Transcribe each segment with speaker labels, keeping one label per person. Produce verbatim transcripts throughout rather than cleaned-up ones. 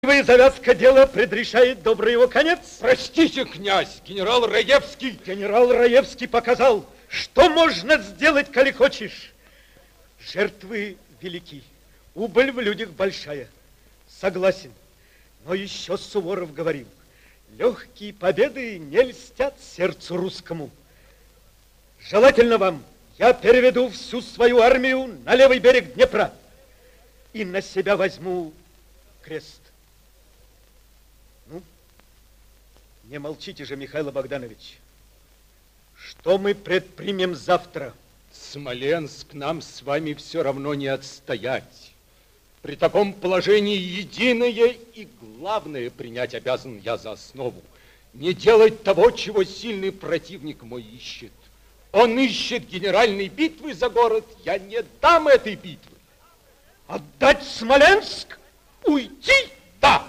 Speaker 1: Завязка дела предрешает добрый его конец.
Speaker 2: Простите, князь, генерал Раевский.
Speaker 1: Генерал Раевский показал, что можно сделать, коли хочешь. Жертвы велики, убыль в людях большая. Согласен, но еще Суворов говорил, легкие победы не льстят сердцу русскому. Желательно вам, я переведу всю свою армию на левый берег Днепра и на себя возьму крест. Ну, не молчите же, Михаил Богданович. Что мы предпримем завтра?
Speaker 2: Смоленск нам с вами все равно не отстоять. При таком положении единое и главное принять обязан я за основу. Не делать того, чего сильный противник мой ищет. Он ищет генеральной битвы за город. Я не дам этой битвы.
Speaker 1: Отдать Смоленск? Уйти?
Speaker 2: Да.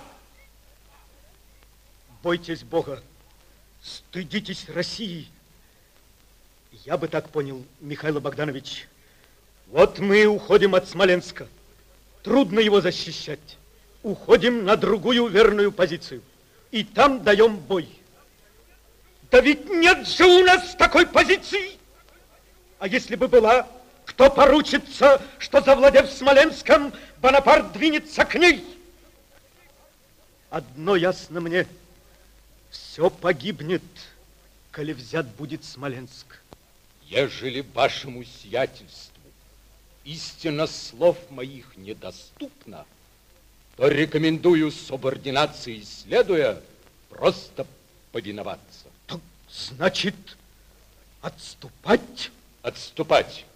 Speaker 1: Бойтесь Бога, стыдитесь России. Я бы так понял, Михаил Богданович. Вот мы уходим от Смоленска. Трудно его защищать. Уходим на другую верную позицию. И там даем бой. Да ведь нет же у нас такой позиции. А если бы была, кто поручится, что, завладев Смоленском, Бонапарт двинется к ней? Одно ясно мне. Все погибнет, коли взят будет Смоленск.
Speaker 2: Ежели вашему сиятельству истина слов моих недоступна, то рекомендую субординации следуя просто повиноваться.
Speaker 1: Так, значит, отступать?
Speaker 2: Отступать.